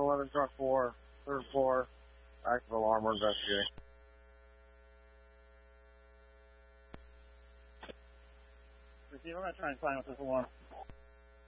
11 truck 4, 3rd floor, active alarm, we're investigating. Receive, I'm going to try and sign with this alarm.